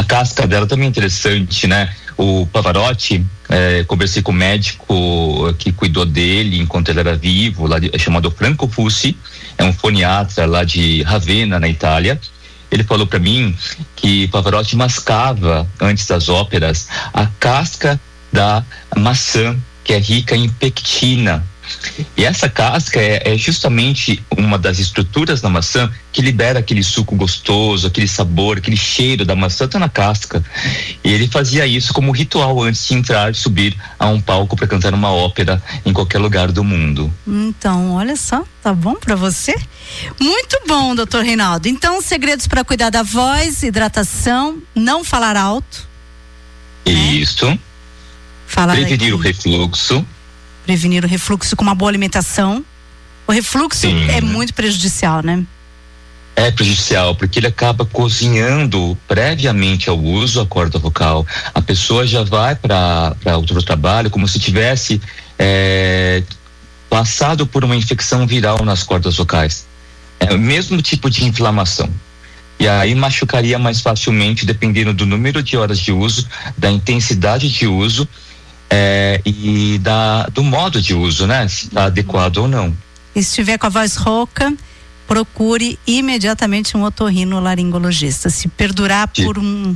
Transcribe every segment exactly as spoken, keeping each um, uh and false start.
A casca dela também é interessante, né? O Pavarotti, é, conversei com o médico que cuidou dele enquanto ele era vivo, lá de, é chamado Franco Fussi, é um foniatra lá de Ravenna, na Itália. Ele falou para mim que Pavarotti mascava, antes das óperas, a casca da maçã, que é rica em pectina. E essa casca é, é justamente uma das estruturas da maçã que libera aquele suco gostoso, aquele sabor, aquele cheiro da maçã, tá na casca. E ele fazia isso como ritual antes de entrar e subir a um palco para cantar uma ópera em qualquer lugar do mundo. Então, olha só, tá bom para você? Muito bom, doutor Reinaldo. Então, segredos para cuidar da voz, hidratação, não falar alto. Isso. Né? Falar prevenir aqui. o refluxo. Prevenir o refluxo com uma boa alimentação. O refluxo Sim. é muito prejudicial, né? É prejudicial, porque ele acaba cozinhando previamente ao uso a corda vocal. A pessoa já vai para outro trabalho como se tivesse é, passado por uma infecção viral nas cordas vocais. É o mesmo tipo de inflamação. E aí machucaria mais facilmente, dependendo do número de horas de uso, da intensidade de uso, É, e da, do modo de uso, né? Se está adequado ou não. E se estiver com a voz rouca, procure imediatamente um otorrinolaringologista. Se perdurar Sim. por um...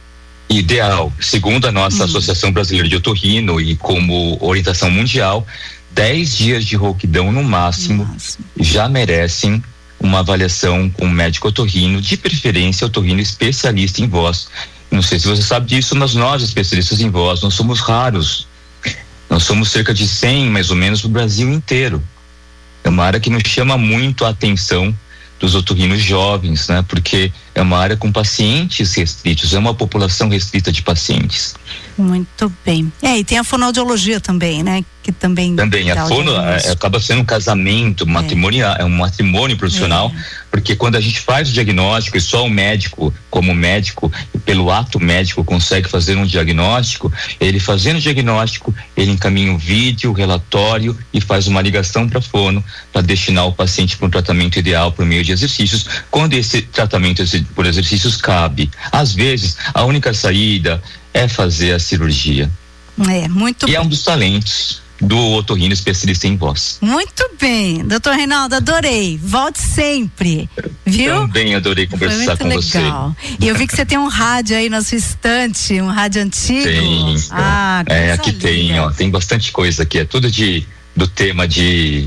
Ideal, segundo a nossa hum. Associação Brasileira de Otorrino e como orientação mundial, dez dias de rouquidão no máximo, no máximo já merecem uma avaliação com um médico otorrino, de preferência otorrino especialista em voz. Não sei se você sabe disso, mas nós, especialistas em voz, nós somos raros. Nós somos cerca de cem, mais ou menos, no Brasil inteiro. É uma área que nos chama muito a atenção dos otorrinos jovens, né? Porque é uma área com pacientes restritos, é uma população restrita de pacientes. Muito bem. É, e tem a fonoaudiologia também, né? Que também... Também, a fono é, acaba sendo um casamento matrimonial, é, é um matrimônio profissional, é. Porque quando a gente faz o diagnóstico e só o médico, como médico, pelo ato médico consegue fazer um diagnóstico, ele fazendo o diagnóstico, ele encaminha o vídeo, o relatório e faz uma ligação para a fono para destinar o paciente para um tratamento ideal por meio de exercícios, quando esse tratamento por exercícios cabe. Às vezes, a única saída é fazer a cirurgia. É, muito E bem. é um dos talentos do otorrino especialista em voz. Muito bem, doutor Reinaldo, adorei. Volte sempre, viu? Também adorei conversar com legal. você. E eu vi que você tem um rádio aí na sua estante, um rádio antigo. Tem. Ah, é, aqui linda. tem, ó, tem bastante coisa aqui. É tudo de do tema de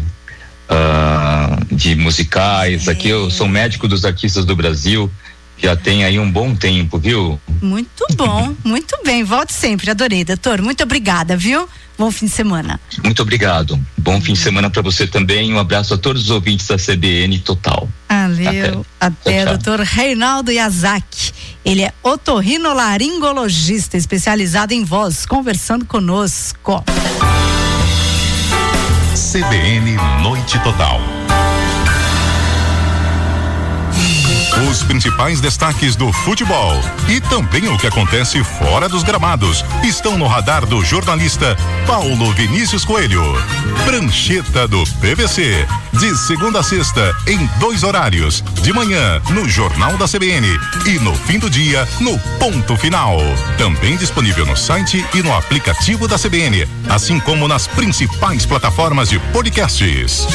uh, de musicais. É. Aqui eu sou médico dos artistas do Brasil. Já tem aí um bom tempo, viu? Muito bom, muito bem. Volte sempre, adorei, doutor. Muito obrigada, viu? Bom fim de semana. Muito obrigado. Bom fim de semana para você também. Um abraço a todos os ouvintes da C B N Total. Valeu. Até, Até doutor Reinaldo Yazaki. Ele é otorrinolaringologista especializado em voz, conversando conosco. C B N Noite Total. Os principais destaques do futebol e também o que acontece fora dos gramados estão no radar do jornalista Paulo Vinícius Coelho. Prancheta do P V C, de segunda a sexta em dois horários, de manhã no Jornal da C B N e no fim do dia no Ponto Final. Também disponível no site e no aplicativo da C B N, assim como nas principais plataformas de podcasts.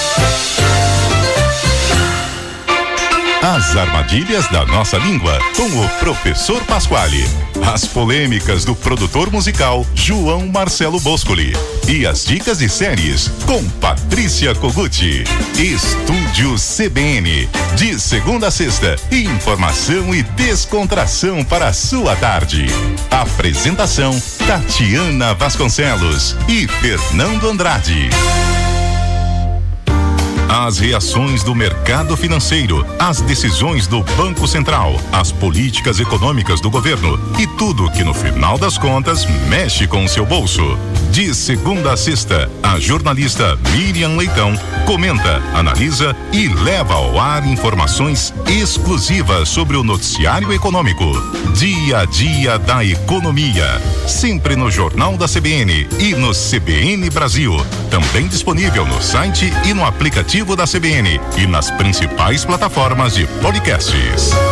As armadilhas da nossa língua, com o professor Pasquale. As polêmicas do produtor musical João Marcelo Boscoli. E as dicas de séries com Patrícia Koguchi. Estúdio C B N. De segunda a sexta, informação e descontração para a sua tarde. Apresentação Tatiana Vasconcelos e Fernando Andrade. As reações do mercado financeiro, as decisões do Banco Central, as políticas econômicas do governo e tudo que no final das contas mexe com o seu bolso. De segunda a sexta, a jornalista Miriam Leitão comenta, analisa e leva ao ar informações exclusivas sobre o noticiário econômico. Dia a dia da economia. Sempre no Jornal da C B N e no C B N Brasil. Também disponível no site e no aplicativo da C B N e nas principais plataformas de podcasts.